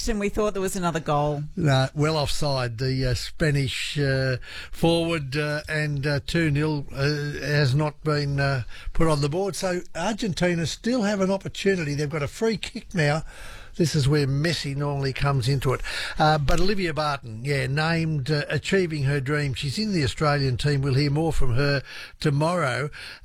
panicked and we thought there was another goal. No, well offside. The Spanish forward and 2-0 has not been put on the board. So Argentina still have an opportunity. They've got a free kick now. This is where Messi normally comes into it. But Olivia Barton, named achieving her dream. She's in the Australian team. We'll hear more from her tomorrow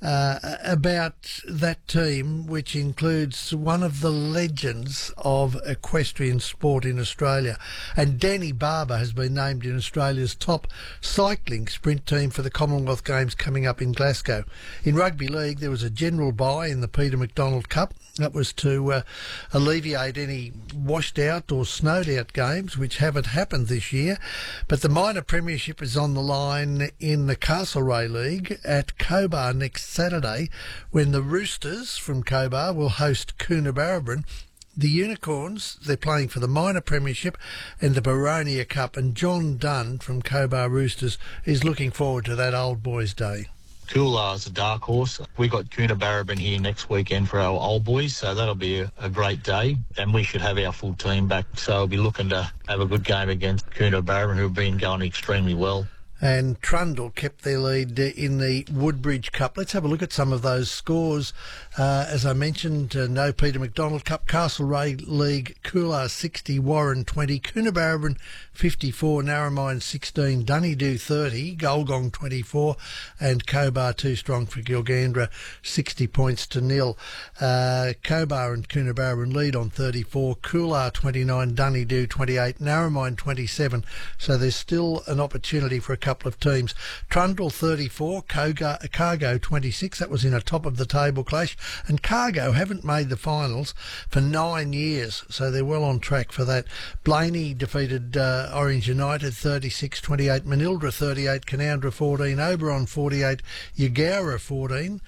about that team, which includes one of the legends of equestrian sport in Australia. And Danny Barber has been named in Australia's top cycling sprint team for the Commonwealth Games coming up in Glasgow. In rugby league, there was a general bye in the Peter McDonald Cup. That was to alleviate any washed out or snowed out games, which haven't happened this year. But the minor premiership is on the line in the Castlereagh League at Cobar next Saturday, when the Roosters from Cobar will host Coonabarabran. The Unicorns, they're playing for the minor premiership and the Baronia Cup, and John Dunn from Cobar Roosters is looking forward to that old boys' day. Coolar's a dark horse. We got Coonabarabran here next weekend for our old boys, so that'll be a great day. And we should have our full team back, so I'll be looking to have a good game against Coonabarabran, who have been going extremely well. And Trundle kept their lead in the Woodbridge Cup. Let's have a look at some of those scores. As I mentioned, no Peter McDonald Cup, Castlereagh League, Coolar 60, Warren 20, Coonabarabran 54, Narromine 16, Dunedoo 30, Golgong 24, and Cobar too strong for Gilgandra 60 points to 0. Cobar and Coonabarabran lead on 34, Coolar 29, Dunedoo 28, Narromine 27. So there's still an opportunity for a couple of teams. Trundle 34, Cargo 26. That was in a top of the table clash, and Cargo haven't made the finals for 9 years, so they're well on track for that. Blaney defeated Orange United 36-28, Manildra 38, Canowra 14, Oberon 48, Yagowra 14,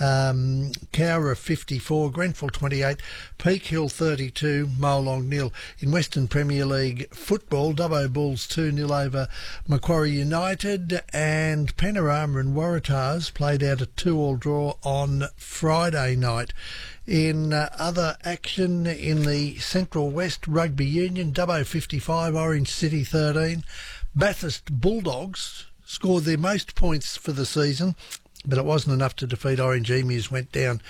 Cowra 54, Grenfell 28, Peak Hill 32, Molong 0. In Western Premier League football, Dubbo Bulls 2-0 over Macquarie United, and Panorama and Waratahs played out a 2-2 draw on Friday night. In other action in the Central West Rugby Union, Dubbo 55, Orange City 13. Bathurst Bulldogs scored their most points for the season, but it wasn't enough to defeat Orange Emus, went down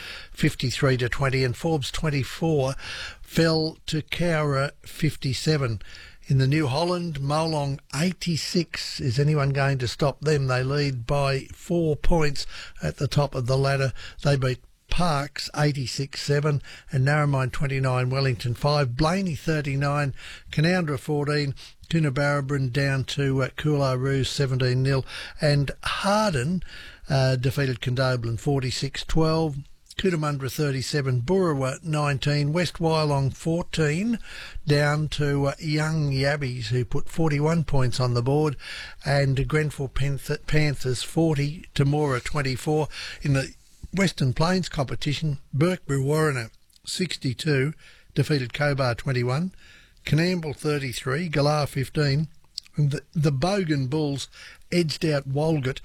53-20, and Forbes 24 fell to Cowra 57. In the New Holland, Molong 86. Is anyone going to stop them? They lead by 4 points at the top of the ladder. They beat Parks 86-7 and Narromine 29, Wellington 5, Blaney 39, Canowra 14, Coonabarabran down to Coolaroo 17-0, and Harden defeated Condobolin 46-12. Cootamundra 37, Burrawa 19, West Wyalong 14, down to Young Yabbies, who put 41 points on the board, and Grenfell Panthers 40, Temora 24. In the Western Plains competition, Birkbery Warriner 62, defeated Cobar 21, Canamble 33, Galar 15, and the Bogan Bulls edged out Walgett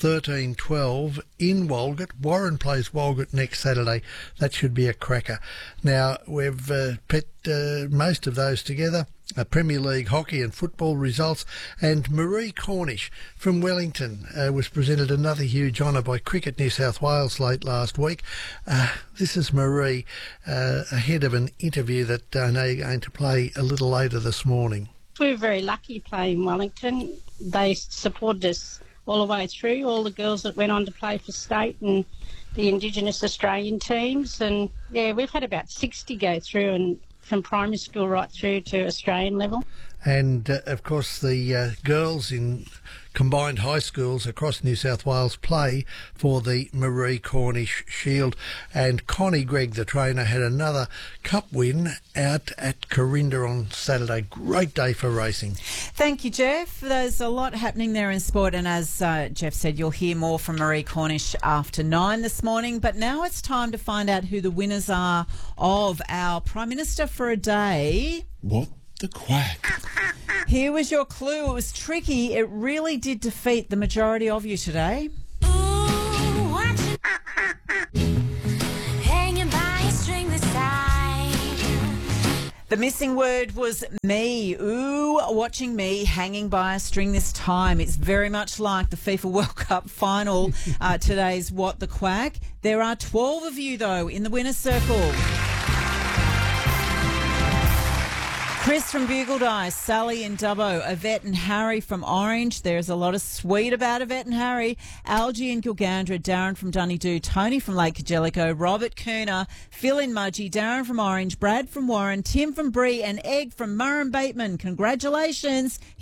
13-12 in Walgett. Warren plays Walgett next Saturday. That should be a cracker. Now, we've put most of those together. Premier League hockey and football results, and Marie Cornish from Wellington was presented another huge honour by Cricket New South Wales late last week. This is Marie ahead of an interview that I know you're going to play a little later this morning. We were very lucky playing Wellington. They supported us all the way through, all the girls that went on to play for state and the Indigenous Australian teams. And, yeah, we've had about 60 go through, and from primary school right through to Australian level. And, of course, the girls in combined high schools across New South Wales play for the Marie Cornish Shield. And Connie Gregg, the trainer, had another cup win out at Corinda on Saturday. Great day for racing. Thank you, Jeff. There's a lot happening there in sport, and as Jeff said, you'll hear more from Marie Cornish after 9 this morning. But now it's time to find out who the winners are of our Prime Minister for a Day. What the quack? Here was your clue. It was tricky. It really did defeat the majority of you today. The missing word was me. Ooh, watching me hanging by a string this time. It's very much like the FIFA World Cup final. Today's What the Quack. There are 12 of you, though, in the winner's circle. Chris from Bugle Dice, Sally in Dubbo, Yvette and Harry from Orange. There's a lot of sweet about Yvette and Harry. Algie in Gilgandra, Darren from Doneydoo, Tony from Lake Angelico, Robert Cooner, Phil in Mudgee, Darren from Orange, Brad from Warren, Tim from Bree and Egg from Murrum Bateman. Congratulations.